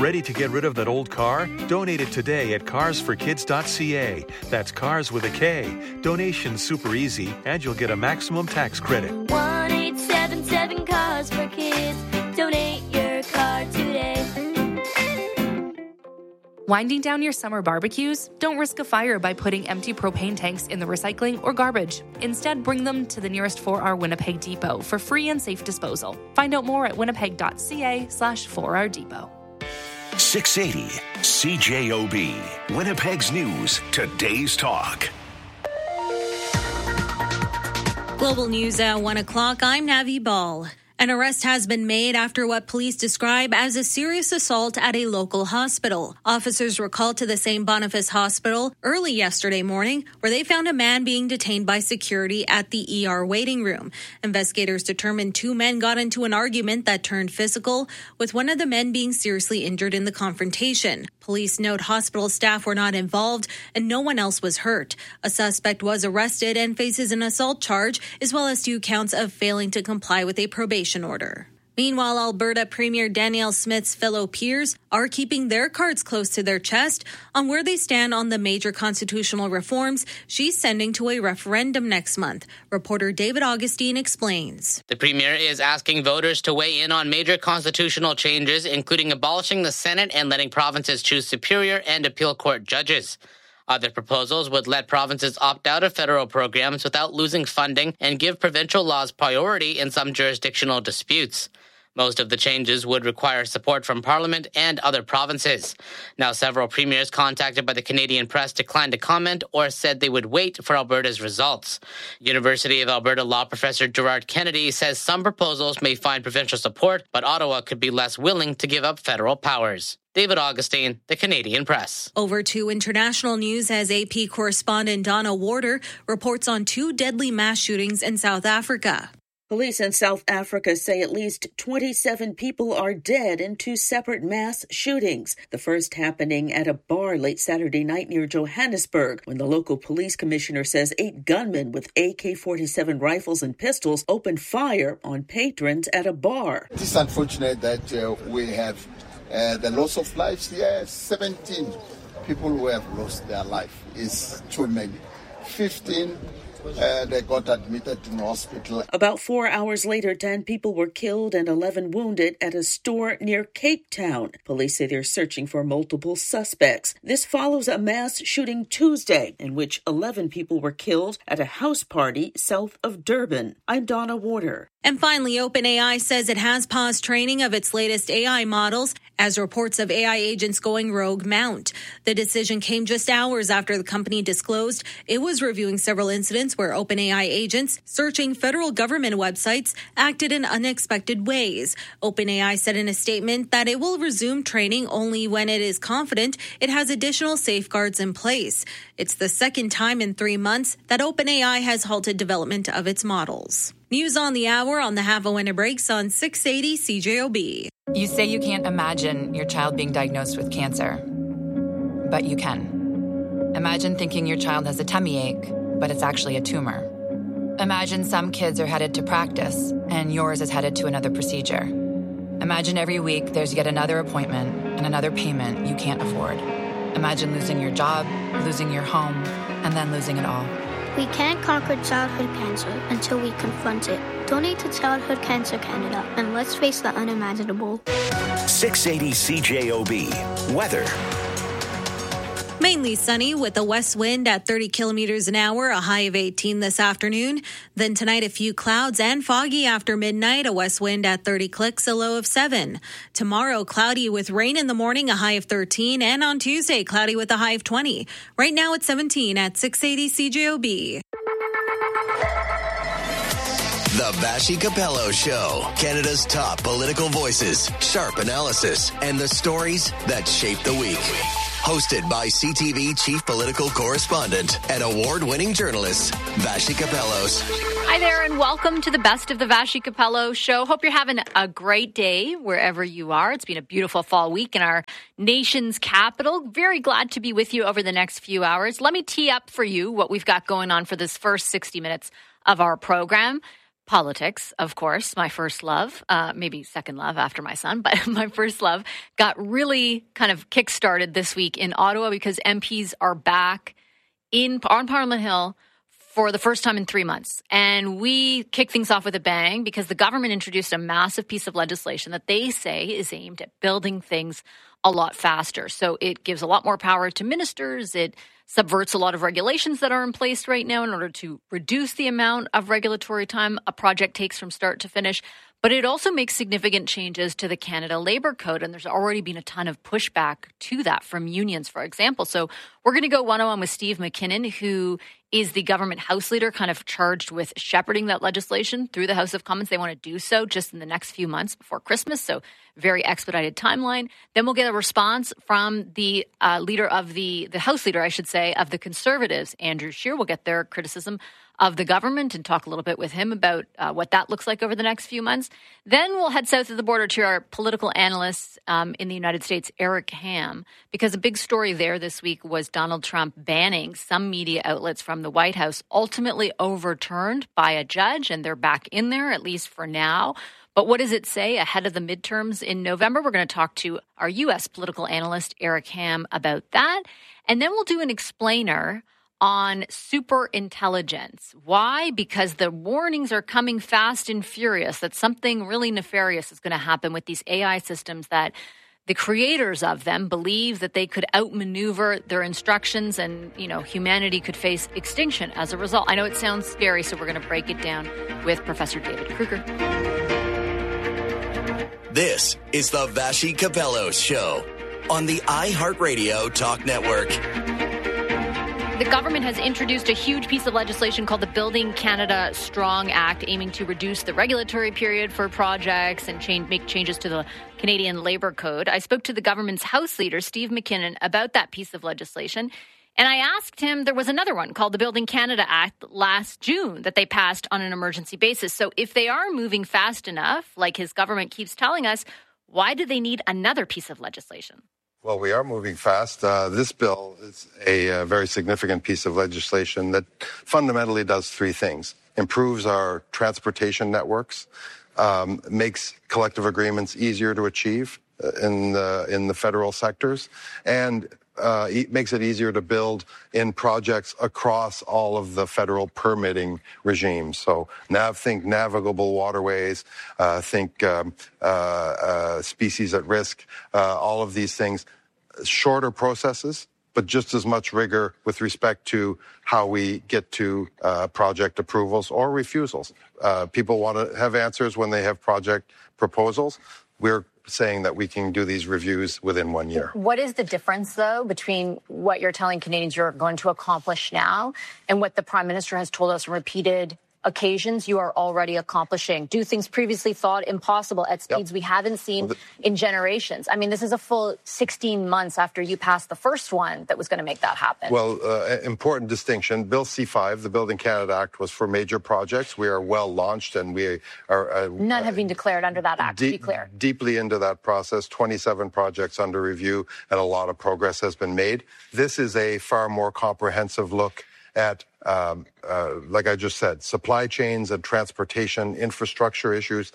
Ready to get rid of that old car? Donate it today at carsforkids.ca. That's cars with a K. Donation's super easy, and you'll get a maximum tax credit. 1-877 Cars for Kids. Donate your car today. Winding down your summer barbecues? Don't risk a fire by putting empty propane tanks in the recycling or garbage. Instead, bring them to the nearest 4R Winnipeg depot for free and safe disposal. Find out more at winnipeg.ca/4R depot. 680 CJOB, Winnipeg's News, Today's Talk. Global News at 1 o'clock. I'm Navi Ball. An arrest has been made after what police describe as a serious assault at a local hospital. Officers were called to the St. Boniface Hospital early yesterday morning, where they found a man being detained by security at the ER waiting room. Investigators determined two men got into an argument that turned physical, with one of the men being seriously injured in the confrontation. Police note hospital staff were not involved and no one else was hurt. A suspect was arrested and faces an assault charge, as well as 2 counts of failing to comply with a probation order. Meanwhile, Alberta Premier Danielle Smith's fellow peers are keeping their cards close to their chest on where they stand on the major constitutional reforms she's sending to a referendum next month. Reporter David Augustine explains. The Premier is asking voters to weigh in on major constitutional changes, including abolishing the Senate and letting provinces choose superior and appeal court judges. Other proposals would let provinces opt out of federal programs without losing funding and give provincial laws priority in some jurisdictional disputes. Most of the changes would require support from Parliament and other provinces. Now, several premiers contacted by the Canadian press declined to comment or said they would wait for Alberta's results. University of Alberta law professor Gerard Kennedy says some proposals may find provincial support, but Ottawa could be less willing to give up federal powers. David Augustine, the Canadian Press. Over to international news as AP correspondent Donna Warder reports on 2 deadly mass shootings in South Africa. Police in South Africa say at least 27 people are dead in 2 separate mass shootings. The first happening at a bar late Saturday night near Johannesburg, when the local police commissioner says 8 gunmen with AK-47 rifles and pistols opened fire on patrons at a bar. It is unfortunate that we have the loss of lives here. 17 people who have lost their life is too many. 15 they got admitted to the hospital. About 4 hours later, 10 people were killed and 11 wounded at a store near Cape Town. Police say they're searching for multiple suspects. This follows a mass shooting Tuesday, in which 11 people were killed at a house party south of Durban. I'm Donna Warder. And finally, OpenAI says it has paused training of its latest AI models as reports of AI agents going rogue mount. The decision came just hours after the company disclosed it was reviewing several incidents where OpenAI agents searching federal government websites acted in unexpected ways. OpenAI said in a statement that it will resume training only when it is confident it has additional safeguards in place. It's the second time in 3 months that OpenAI has halted development of its models. News on the hour on the Half a Winter Breaks on 680 CJOB. You say you can't imagine your child being diagnosed with cancer, but you can. Imagine thinking your child has a tummy ache, but it's actually a tumor. Imagine some kids are headed to practice and yours is headed to another procedure. Imagine every week there's yet another appointment and another payment you can't afford. Imagine losing your job, losing your home, and then losing it all. We can't conquer childhood cancer until we confront it. Donate to Childhood Cancer Canada and let's face the unimaginable. 680 CJOB. Weather. Mainly sunny with a west wind at 30 kilometers an hour, a high of 18 this afternoon. Then tonight, a few clouds and foggy after midnight, a west wind at 30 clicks, a low of 7. Tomorrow, cloudy with rain in the morning, a high of 13. And on Tuesday, cloudy with a high of 20. Right now it's 17 at 680 CJOB. The Vassy Capello Show. Canada's top political voices, sharp analysis, and the stories that shape the week. Hosted by CTV Chief Political Correspondent and award-winning journalist, Vassy Capellos. Hi there, and welcome to the Best of the Vassy Capello Show. Hope you're having a great day wherever you are. It's been a beautiful fall week in our nation's capital. Very glad to be with you over the next few hours. Let me tee up for you what we've got going on for this first 60 minutes of our program. politics, of course, my first love, maybe second love after my son, but my first love got really kind of kick-started this week in Ottawa because MPs are back on Parliament Hill for the first time in 3 months. And we kick things off with a bang because the government introduced a massive piece of legislation that they say is aimed at building things a lot faster. So it gives a lot more power to ministers. It subverts a lot of regulations that are in place right now in order to reduce the amount of regulatory time a project takes from start to finish. But it also makes significant changes to the Canada Labour Code, and there's already been a ton of pushback to that from unions, for example. So we're going to go one-on-one with Steve McKinnon, who is the government House Leader kind of charged with shepherding that legislation through the House of Commons. They want to do so just in the next few months before Christmas, so very expedited timeline. Then we'll get a response from the leader of the House Leader, I should say, of the Conservatives, Andrew Scheer. We'll get their criticism of the government and talk a little bit with him about what that looks like over the next few months. Then we'll head south of the border to our political analyst in the United States, Eric Ham, because a big story there this week was Donald Trump banning some media outlets from the White House, ultimately overturned by a judge, and they're back in there, at least for now. But what does it say ahead of the midterms in November? We're going to talk to our U.S. political analyst, Eric Ham, about that. And then we'll do an explainer on super intelligence. Why? Because the warnings are coming fast and furious that something really nefarious is going to happen with these AI systems, that the creators of them believe that they could outmaneuver their instructions and, humanity could face extinction as a result. I know it sounds scary, so we're going to break it down with Professor David Kruger. This is the Vassy Capello Show on the iHeartRadio Talk Network. The government has introduced a huge piece of legislation called the Building Canada Strong Act, aiming to reduce the regulatory period for projects and make changes to the Canadian Labour Code. I spoke to the government's House Leader, Steve McKinnon, about that piece of legislation. And I asked him, there was another one called the Building Canada Act last June that they passed on an emergency basis. So if they are moving fast enough, like his government keeps telling us, why do they need another piece of legislation? Well, we are moving fast. This bill is a very significant piece of legislation that fundamentally does three things. Improves our transportation networks, makes collective agreements easier to achieve in the federal sectors, and makes it easier to build in projects across all of the federal permitting regimes. So think navigable waterways, think species at risk, all of these things. Shorter processes, but just as much rigor with respect to how we get to project approvals or refusals. People want to have answers when they have project proposals. We're saying that we can do these reviews within 1 year. What is the difference, though, between what you're telling Canadians you're going to accomplish now and what the Prime Minister has told us on repeated occasions you are already accomplishing? Do things previously thought impossible at speeds we haven't seen in generations? I mean, this is a full 16 months after you passed the first one that was going to make that happen. Well, important distinction. Bill C-5, the Building Canada Act, was for major projects. We are well launched, and we are... None have been declared under that act, to be clear. Deeply into that process, 27 projects under review, and a lot of progress has been made. This is a far more comprehensive look at, like I just said, supply chains and transportation infrastructure issues,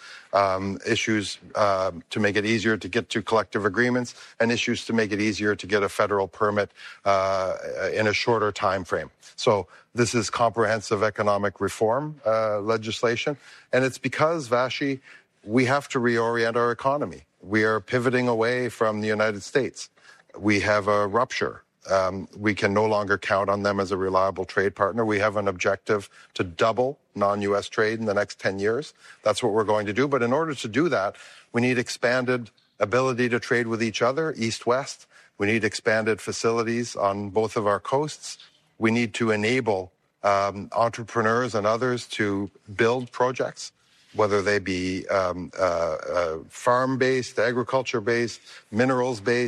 to make it easier to get to collective agreements, and issues to make it easier to get a federal permit in a shorter time frame. So this is comprehensive economic reform legislation, and it's because, Vassy, we have to reorient our economy. We are pivoting away from the United States. We have a rupture. We can no longer count on them as a reliable trade partner. We have an objective to double non-U.S. trade in the next 10 years. That's what we're going to do. But in order to do that, we need expanded ability to trade with each other, east-west. We need expanded facilities on both of our coasts. We need to enable entrepreneurs and others to build projects, whether they be farm-based, agriculture-based, minerals-based,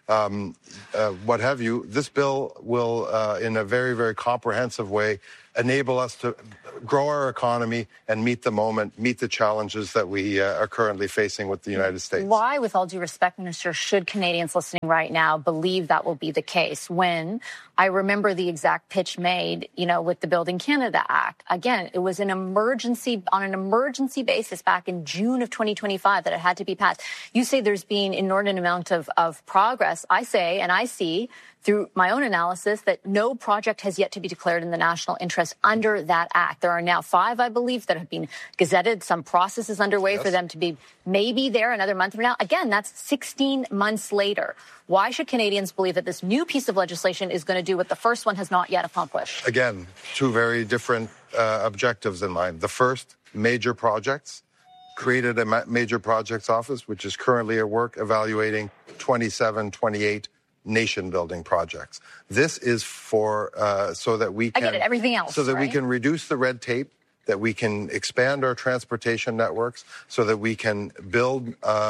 what have you. This bill will, in a very, very comprehensive way, enable us to grow our economy and meet the moment, meet the challenges that we are currently facing with the United States. Why, with all due respect, Minister, should Canadians listening right now believe that will be the case when I remember the exact pitch made, with the Building Canada Act? Again, it was on an emergency basis back in June of 2025 that it had to be passed. You say there's been an inordinate amount of progress. I say, and I see through my own analysis, that no project has yet to be declared in the national interest under that act. There are now 5, I believe, that have been gazetted. Some process is underway for them to be maybe there another month from now. Again, that's 16 months later. Why should Canadians believe that this new piece of legislation is going to do what the first one has not yet accomplished? Again, two very different objectives in mind. The first, major projects. Created a major projects office, which is currently at work evaluating 27, 28 nation-building projects. This is for so that we can... I get it, everything else, so that we right? can reduce the red tape, that we can expand our transportation networks, so that we can build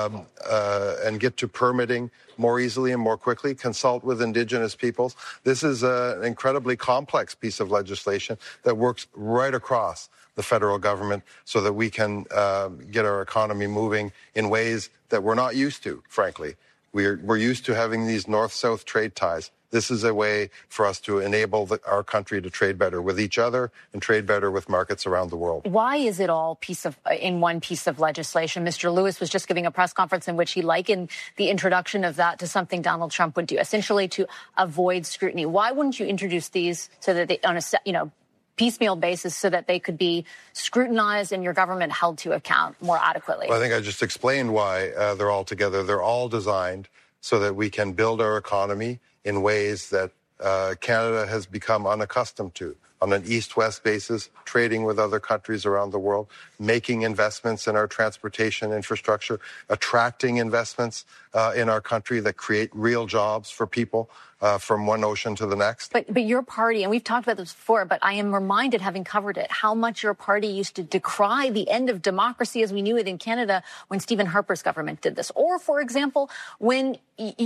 and get to permitting more easily and more quickly, consult with Indigenous peoples. This is an incredibly complex piece of legislation that works right across the federal government so that we can get our economy moving in ways that we're not used to, frankly. We're used to having these north-south trade ties. This is a way for us to enable our country to trade better with each other and trade better with markets around the world. Why is it all in one piece of legislation? Mr. Lewis was just giving a press conference in which he likened the introduction of that to something Donald Trump would do, essentially to avoid scrutiny. Why wouldn't you introduce these so that they, on a piecemeal basis, so that they could be scrutinized and your government held to account more adequately? Well, I think I just explained why they're all together. They're all designed so that we can build our economy in ways that Canada has become unaccustomed to, on an east-west basis, trading with other countries around the world, making investments in our transportation infrastructure, attracting investments in our country that create real jobs for people from one ocean to the next. But your party, and we've talked about this before, but I am reminded, having covered it, how much your party used to decry the end of democracy as we knew it in Canada when Stephen Harper's government did this. Or, for example, when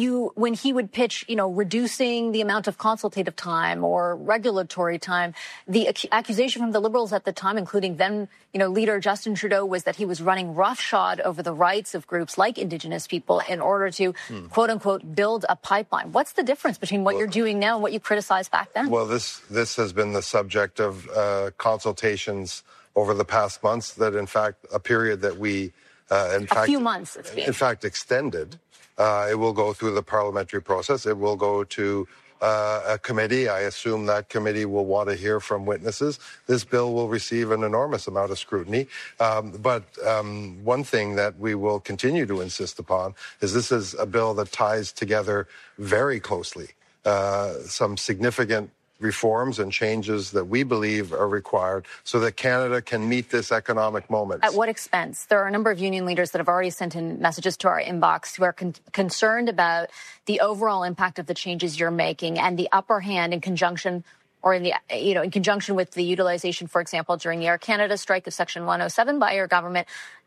he would pitch, reducing the amount of consultative time or regulatory time, the accusation from the Liberals at the time, including then, leader Justin Trudeau, was that he was running roughshod over the rights of groups like Indigenous people in order to, quote unquote, build a pipeline. What's the difference between what you're doing now and what you criticized back then? Well, this has been the subject of consultations over the past months, that in fact, a period that we, a few months it's been. In fact, extended. It will go through the parliamentary process. It will go to a committee. I assume that committee will want to hear from witnesses. This bill will receive an enormous amount of scrutiny. But one thing that we will continue to insist upon is this is a bill that ties together very closely some significant reforms and changes that we believe are required so that Canada can meet this economic moment. At what expense? There are a number of union leaders that have already sent in messages to our inbox who are concerned about the overall impact of the changes you're making and the upper hand in conjunction in conjunction with the utilization, for example, during the Air Canada strike of Section 107 by your government.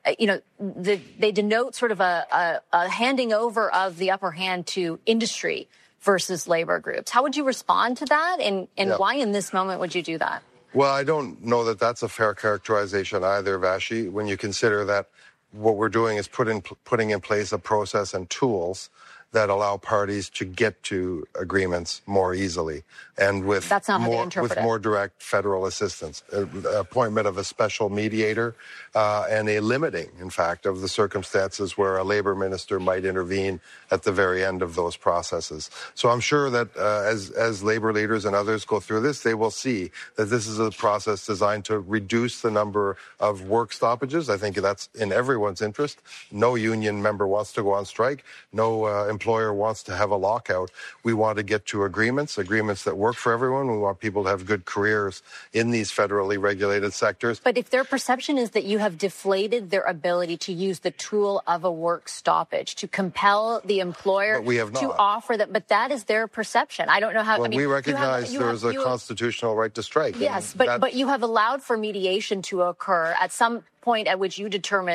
They denote sort of a handing over of the upper hand to industry versus labor groups. How would you respond to that? And why in this moment would you do that? Well, I don't know that that's a fair characterization either, Vashi, when you consider that what we're doing is putting in place a process and tools that allow parties to get to agreements more easily and with more direct federal assistance, appointment of a special mediator, and a limiting, in fact, of the circumstances where a labor minister might intervene at the very end of those processes. So I'm sure that as labor leaders and others go through this, they will see that this is a process designed to reduce the number of work stoppages. I think that's in everyone's interest. No union member wants to go on strike. No employer wants to have a lockout. We want to get to agreements that work for everyone. We want people to have good careers in these federally regulated sectors. But if their perception is that you have deflated their ability to use the tool of a work stoppage to compel the employer to offer that, but that is their perception. I don't know how. Well, we recognize there is a constitutional right to strike. Yes, but you have allowed for mediation to occur at some point at which you determine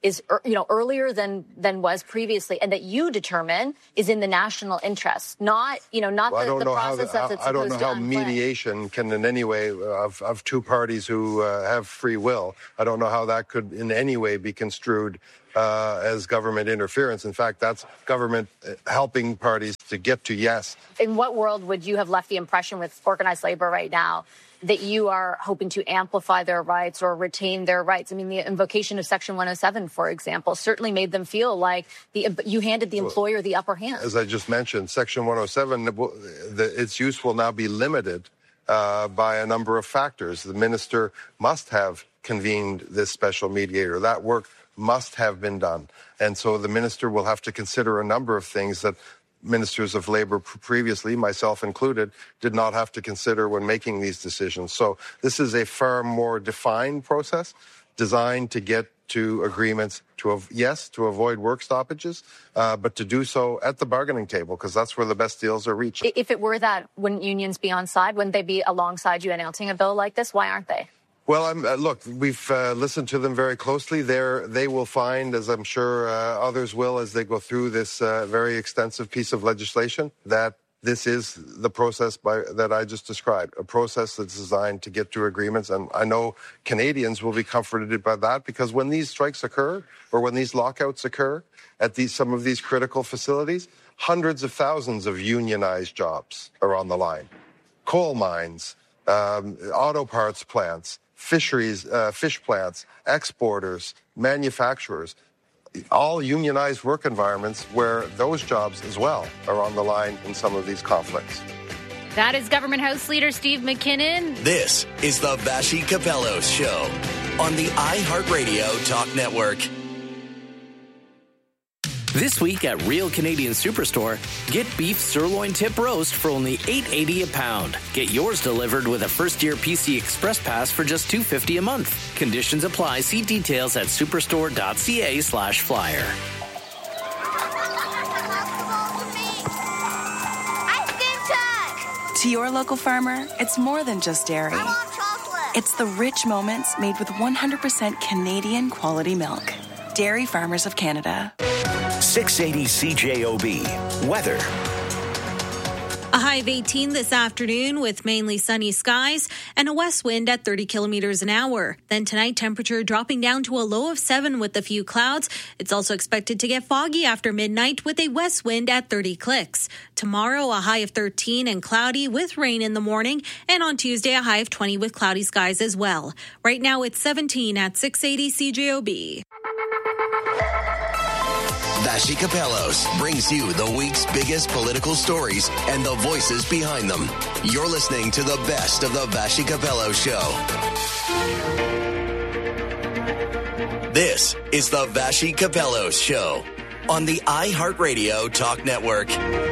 is, earlier than was previously, and that you determine is in the national interest, not the process that's supposed to I don't know how unplay. mediation can in any way, of two parties who have free will, I don't know how that could in any way be construed as government interference. In fact, that's government helping parties to get to yes. In what world would you have left the impression with organized labor right now that you are hoping to amplify their rights or retain their rights? I mean, the invocation of Section 107, for example, certainly made them feel like you handed the employer the upper hand. As I just mentioned, Section 107, its use will now be limited by a number of factors. The minister must have convened this special mediator. That work must have been done. And so the minister will have to consider a number of things that ministers of labor previously, myself included, did not have to consider when making these decisions. So this is a far more defined process designed to get to agreements to avoid work stoppages, but to do so at the bargaining table, because that's where the best deals are reached. If it were that, wouldn't unions be on side? Wouldn't they be alongside you announcing a bill like this? Why aren't they? Well, look, we've listened to them very closely. They will find, as I'm sure others will as they go through this very extensive piece of legislation, that this is the process that I just described, a process that's designed to get to agreements. And I know Canadians will be comforted by that, because when these strikes occur or when these lockouts occur at some of these critical facilities, hundreds of thousands of unionized jobs are on the line. Coal mines, auto parts plants, fisheries, fish plants, exporters, manufacturers, all unionized work environments where those jobs as well are on the line in some of these conflicts. That is Government House Leader Steve McKinnon. This is the Vassy Capello Show on the iHeartRadio Talk Network. This week at Real Canadian Superstore, get beef sirloin tip roast for only $8.80 a pound. Get yours delivered with a first-year PC Express Pass for just $2.50 a month. Conditions apply. See details at superstore.ca/flyer. To your local farmer, it's more than just dairy. I want chocolate. It's the rich moments made with 100% Canadian quality milk. Dairy Farmers of Canada. 680 CJOB. Weather. A high of 18 this afternoon with mainly sunny skies and a west wind at 30 kilometers an hour. Then tonight, temperature dropping down to a low of 7 with a few clouds. It's also expected to get foggy after midnight with a west wind at 30 clicks. Tomorrow, a high of 13 and cloudy with rain in the morning. And on Tuesday, a high of 20 with cloudy skies as well. Right now, it's 17 at 680 CJOB. Vassy Capellos brings you the week's biggest political stories and the voices behind them. You're listening to the best of the Vassy Capello Show. This is the Vassy Capellos Show on the iHeartRadio Talk Network.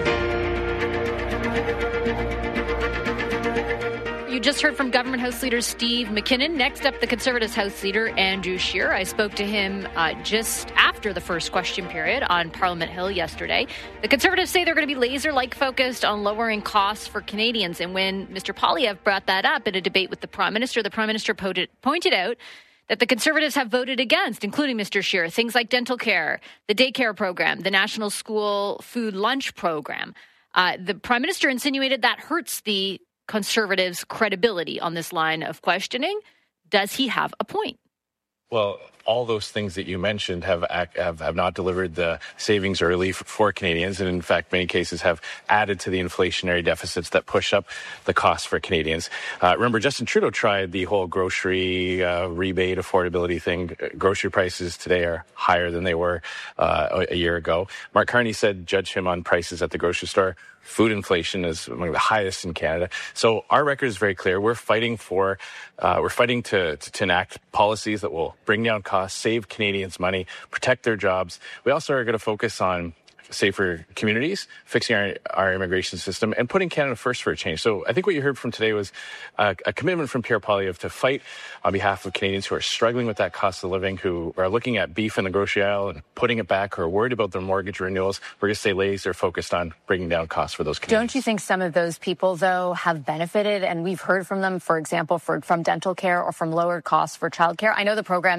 You just heard from Government House Leader Steve McKinnon. Next up, the Conservatives House Leader Andrew Scheer. I spoke to him just after the first question period on Parliament Hill yesterday. The Conservatives say they're going to be laser-like focused on lowering costs for Canadians. And when Mr. Poilievre brought that up in a debate with the Prime Minister pointed out that the Conservatives have voted against, including Mr. Scheer, things like dental care, the daycare program, the National School Food Lunch program. The Prime Minister insinuated that hurts the Conservatives' credibility on this line of questioning. Does he have a point? Well, all those things that you mentioned have not delivered the savings or relief for Canadians, and in fact, many cases have added to the inflationary deficits that push up the cost for Canadians. Remember, Justin Trudeau tried the whole grocery rebate affordability thing. Grocery prices today are higher than they were a year ago. Mark Carney said, judge him on prices at the grocery store. Food inflation is among the highest in Canada. So our record is very clear. We're fighting to enact policies that will bring down costs, save Canadians money, protect their jobs. We also are going to focus on safer communities, fixing our immigration system, and putting Canada first for a change. So I think what you heard from today was a commitment from Pierre Poilievre to fight on behalf of Canadians who are struggling with that cost of living, who are looking at beef in the grocery aisle and putting it back, who are worried about their mortgage renewals. We're going to stay laser focused on bringing down costs for those Canadians. Don't you think some of those people, though, have benefited? And we've heard from them, for example, from dental care or from lower costs for childcare. I know the programs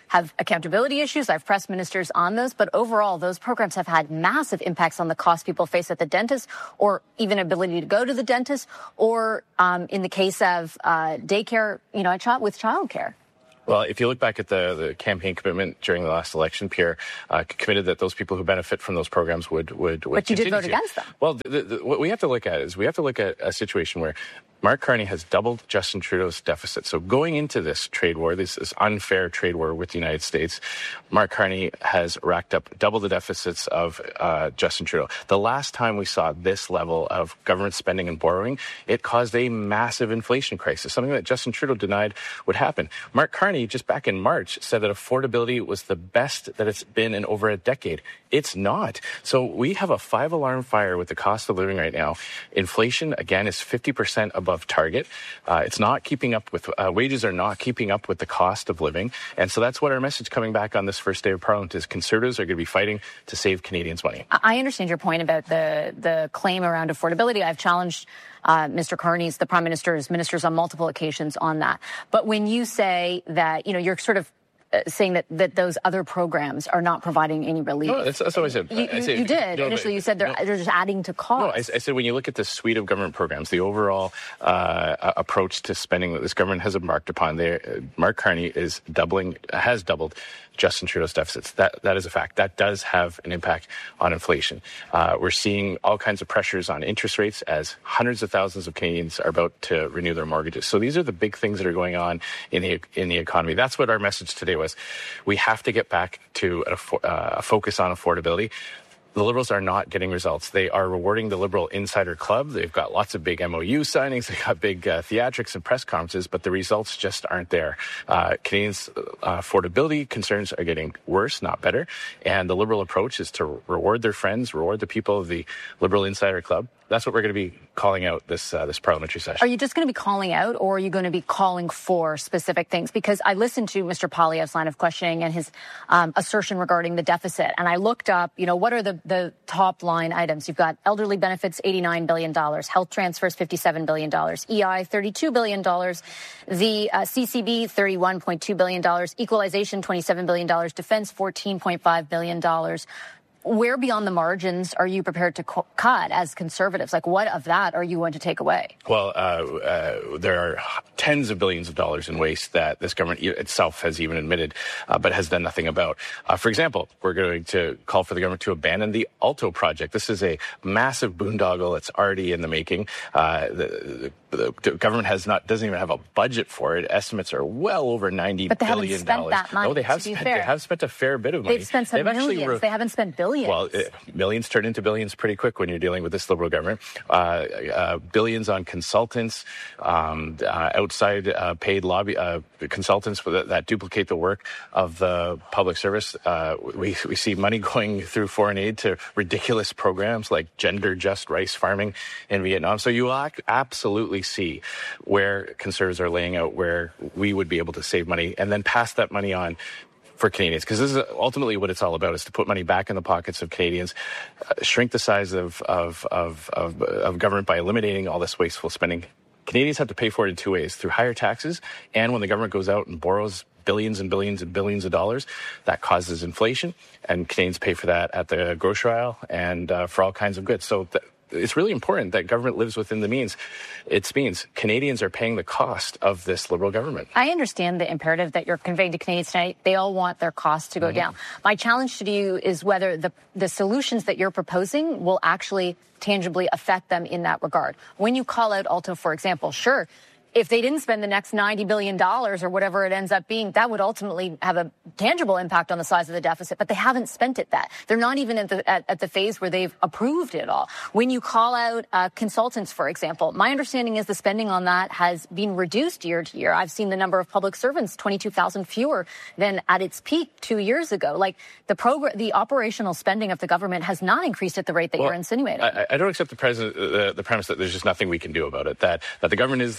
have accountability issues. I've pressed ministers on those. But overall, those programs have had massive impacts on the cost people face at the dentist, or even ability to go to the dentist, or in the case of daycare, with childcare. Well, if you look back at the campaign commitment during the last election, Pierre committed that those people who benefit from those programs would But you did vote against them. Well, what we have to look at is a situation where Mark Carney has doubled Justin Trudeau's deficit. So going into this trade war, this unfair trade war with the United States, Mark Carney has racked up double the deficits of Justin Trudeau. The last time we saw this level of government spending and borrowing, it caused a massive inflation crisis, something that Justin Trudeau denied would happen. Mark Carney, just back in March, said that affordability was the best that it's been in over a decade. It's not. So we have a 5-alarm fire with the cost of living right now. Inflation, again, is 50% above target. It's not keeping up with, wages are not keeping up with the cost of living. And so that's what our message coming back on this first day of Parliament is. Conservatives are going to be fighting to save Canadians money. I understand your point about the claim around affordability. I've challenged Mr. Carney's, the Prime Minister's ministers on multiple occasions on that. But when you say that, you're sort of saying that those other programs are not providing any relief. No, that's what I said. You did. Initially, you said they're just adding to costs. No, I said when you look at the suite of government programs, the overall approach to spending that this government has embarked upon, Mark Carney has doubled Justin Trudeau's deficits. That is a fact. That does have an impact on inflation. We're seeing all kinds of pressures on interest rates as hundreds of thousands of Canadians are about to renew their mortgages. So these are the big things that are going on in the economy. That's what our message today was. We have to get back to a focus on affordability. The Liberals are not getting results. They are rewarding the Liberal Insider Club. They've got lots of big MOU signings. They've got big theatrics and press conferences, but the results just aren't there. Canadians' affordability concerns are getting worse, not better. And the Liberal approach is to reward their friends, reward the people of the Liberal Insider Club. That's what we're going to be calling out this parliamentary session. Are you just going to be calling out, or are you going to be calling for specific things? Because I listened to Mr. Poilievre's line of questioning and his assertion regarding the deficit, and I looked up, what are the top line items? You've got elderly benefits, $89 billion, health transfers, $57 billion, EI, $32 billion, the CCB, $31.2 billion, equalization, $27 billion, defense, $14.5 billion. Where beyond the margins are you prepared to cut as Conservatives? Like, what of that are you going to take away? Well, there are tens of billions of dollars in waste that this government itself has even admitted, but has done nothing about. For example, we're going to call for the government to abandon the Alto project. This is a massive boondoggle. It's already in the making. The government doesn't even have a budget for it. Estimates are well over $90 billion. But they haven't spent that money. No, they have spent a fair bit of money. They've spent some millions. They haven't spent billions. Well, millions turn into billions pretty quick when you're dealing with this Liberal government. Billions on consultants, outside paid lobby consultants that duplicate the work of the public service. We see money going through foreign aid to ridiculous programs like gender-just rice farming in Vietnam. So you absolutely see where Conservatives are laying out where we would be able to save money and then pass that money on for Canadians, because this is ultimately what it's all about, is to put money back in the pockets of Canadians, shrink the size of government by eliminating all this wasteful spending. Canadians have to pay for it in two ways: through higher taxes, and when the government goes out and borrows billions and billions and billions of dollars, that causes inflation, and Canadians pay for that at the grocery aisle and for all kinds of goods. So it's really important that government lives within the means. It means Canadians are paying the cost of this Liberal government. I understand the imperative that you're conveying to Canadians tonight. They all want their costs to go down. My challenge to you is whether the solutions that you're proposing will actually tangibly affect them in that regard. When you call out Alto, for example, sure, if they didn't spend the next $90 billion or whatever it ends up being, that would ultimately have a tangible impact on the size of the deficit, but they haven't spent it that. They're not even at the phase where they've approved it all. When you call out consultants, for example, my understanding is the spending on that has been reduced year to year. I've seen the number of public servants, 22,000 fewer than at its peak 2 years ago. Like, the operational spending of the government has not increased at the rate that you're insinuating. I don't accept the premise that there's just nothing we can do about it, that the government is the size it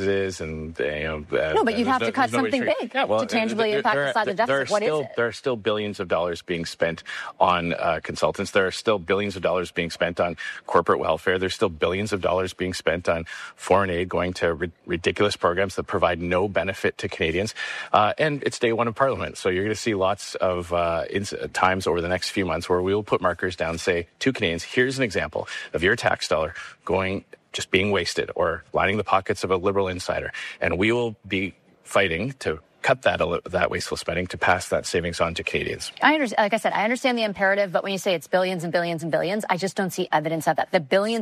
is, and no, but you'd have to cut something big to tangibly impact the size of the deficit. What is it? There are still billions of dollars being spent on consultants. There are still billions of dollars being spent on corporate welfare. There's still billions of dollars being spent on foreign aid going to ridiculous programs that provide no benefit to Canadians. And it's day one of Parliament, so you're going to see lots of times over the next few months where we will put markers down and say to Canadians, here's an example of your tax dollar just being wasted or lining the pockets of a Liberal insider. And we will be fighting to cut that wasteful spending to pass that savings on to Canadians. I understand. Like I said, I understand the imperative, but when you say it's billions and billions and billions, I just don't see evidence of that. The billions